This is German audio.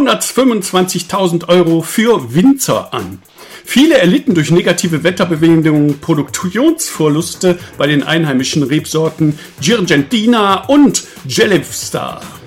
225.000 € für Winzer an. Viele erlitten durch negative Wetterbedingungen Produktionsverluste bei den einheimischen Rebsorten Girgendina und Gelibstar.